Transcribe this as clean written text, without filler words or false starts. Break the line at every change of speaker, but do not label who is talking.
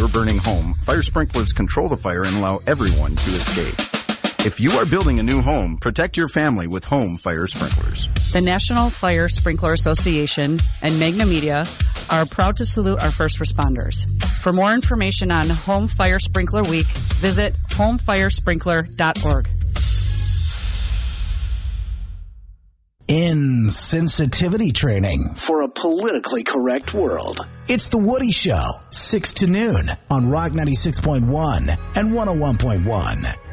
your burning home, fire sprinklers control the fire and allow everyone to escape. If you are building a new home, protect your family with home fire sprinklers.
The National Fire Sprinkler Association and Magna Media are proud to salute our first responders. For more information on Home Fire Sprinkler Week, visit homefiresprinkler.org.
Insensitivity training for a politically correct world. It's The Woody Show, 6 to noon on Rock 96.1 and 101.1.